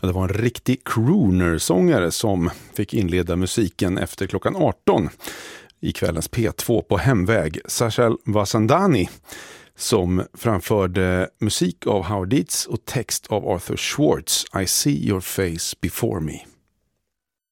Det var en riktig crooner-sångare som fick inleda musiken efter klockan 18 i kvällens P2 på hemväg. Sachal Vasandani som framförde musik av Howard Dietz och text av Arthur Schwartz. I see your face before me.